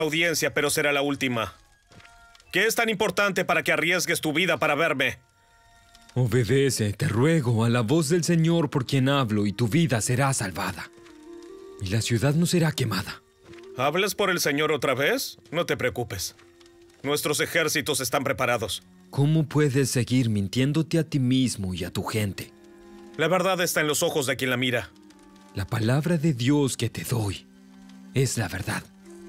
audiencia, pero será la última. ¿Qué es tan importante para que arriesgues tu vida para verme? Obedece, te ruego, a la voz del Señor por quien hablo, y tu vida será salvada. Y la ciudad no será quemada. ¿Hablas por el Señor otra vez? No te preocupes. Nuestros ejércitos están preparados. ¿Cómo puedes seguir mintiéndote a ti mismo y a tu gente? La verdad está en los ojos de quien la mira. La palabra de Dios que te doy es la verdad.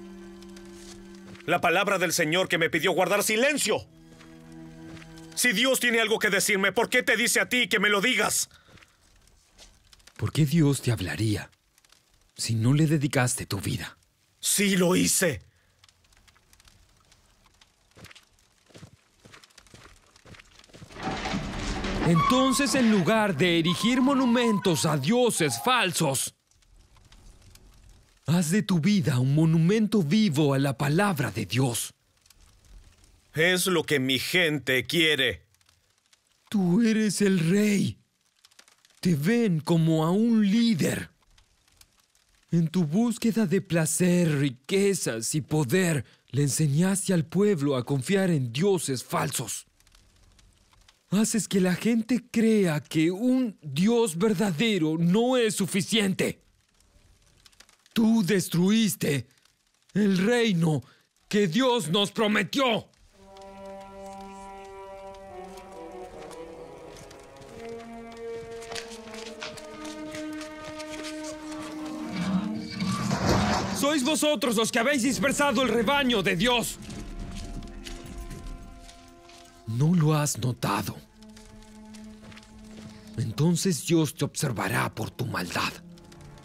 La palabra del Señor que me pidió guardar silencio. Si Dios tiene algo que decirme, ¿por qué te dice a ti que me lo digas? ¿Por qué Dios te hablaría si no le dedicaste tu vida? Sí lo hice. Entonces, en lugar de erigir monumentos a dioses falsos, haz de tu vida un monumento vivo a la palabra de Dios. Es lo que mi gente quiere. Tú eres el rey. Te ven como a un líder. En tu búsqueda de placer, riquezas y poder, le enseñaste al pueblo a confiar en dioses falsos. Haces que la gente crea que un Dios verdadero no es suficiente. Tú destruiste el reino que Dios nos prometió. Sois vosotros los que habéis dispersado el rebaño de Dios. ¿No lo has notado? Entonces Dios te observará por tu maldad.